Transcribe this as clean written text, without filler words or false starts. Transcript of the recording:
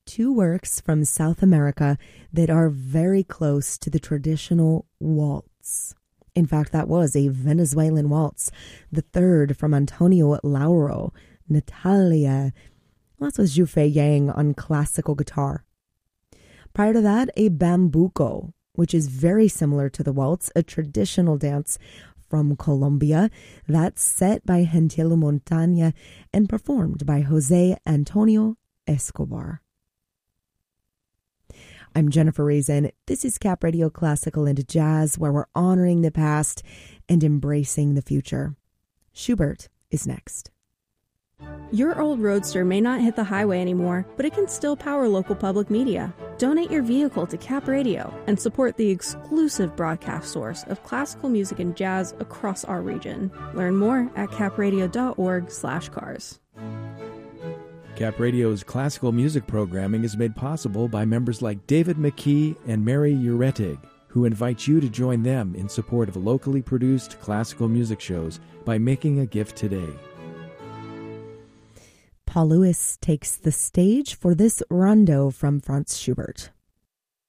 two works from South America that are very close to the traditional waltz. In fact, that was a Venezuelan waltz. The third from Antonio Lauro, Natalia. That's with Zhufei Yang on classical guitar. Prior to that, a bambuco, which is very similar to the waltz, a traditional dance from Colombia. That's set by Gentile Montaña and performed by Jose Antonio Escobar. I'm Jennifer Raisin. This is Cap Radio Classical and Jazz, where we're honoring the past and embracing the future. Schubert is next. Your old Roadster may not hit the highway anymore, but it can still power local public media. Donate your vehicle to Cap Radio and support the exclusive broadcast source of classical music and jazz across our region. Learn more at capradio.org/cars. Cap Radio's classical music programming is made possible by members like David McKee and Mary Uretig, who invite you to join them in support of locally produced classical music shows by making a gift today. Paul Lewis takes the stage for this rondo from Franz Schubert.